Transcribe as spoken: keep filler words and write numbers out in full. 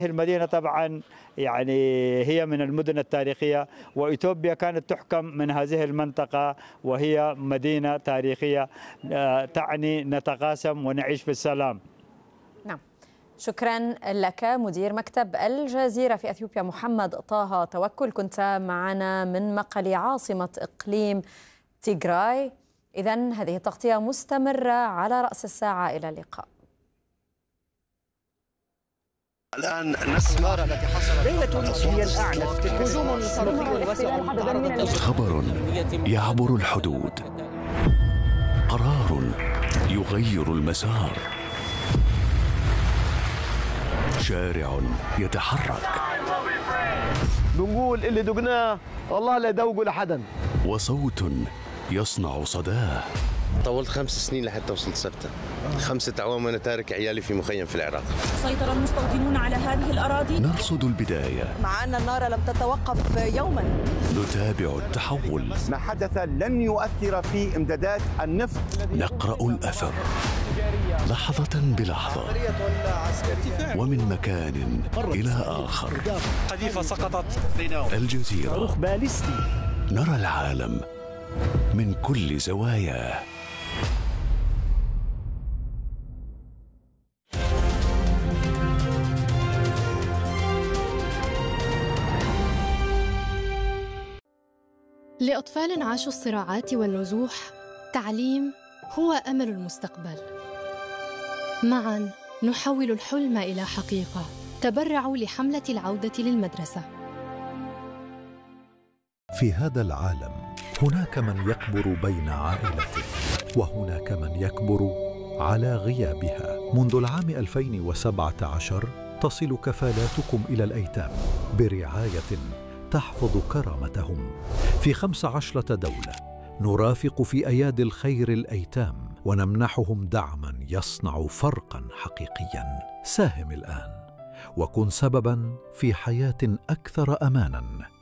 المدينة طبعا يعني هي من المدن التاريخية، وإثيوبيا كانت تحكم من هذه المنطقة، وهي مدينة تاريخية تعني نتقاسم ونعيش في السلام. نعم، شكرا لك مدير مكتب الجزيرة في أثيوبيا محمد طه توكل، كنت معنا من مقلي عاصمة إقليم تيغراي. إذن هذه التغطية مستمرة على رأس الساعة، إلى اللقاء. الآن نسمع التي حصلت ليلة هي الأعنف، هجوم صاروخي واسع. خبر يعبر الحدود، قرار يغير المسار، شارع يتحرك، بنقول اللي دقناه والله لا يدوقوا لحدا، وصوت يصنع صداه. طولت خمس سنين لحتى وصلت سبتة، خمسة أعوام وأنا تارك عيالي في مخيم في العراق. سيطر المستوطنون على هذه الأراضي. نرصد البداية، مع أن النار لم تتوقف يوما. نتابع التحول. ما حدث لن يؤثر في إمدادات النفط. نقرأ الأثر لحظة بلحظة، ومن مكان إلى آخر. قذيفة سقطت. الجزيرة، صاروخ باليستي. نرى العالم من كل زواياه. لأطفال عاشوا الصراعات والنزوح، تعليم هو أمل المستقبل. معاً نحول الحلم إلى حقيقة. تبرعوا لحملة العودة للمدرسة. في هذا العالم هناك من يكبر بين عائلته، وهناك من يكبر على غيابها. منذ العام ألفين وسبعة عشر تصل كفالاتكم إلى الأيتام برعاية تحفظ كرامتهم. في خمس عشرة دولة نرافق في أيادي الخير الأيتام ونمنحهم دعماً يصنع فرقاً حقيقياً. ساهم الآن وكن سبباً في حياة أكثر أماناً.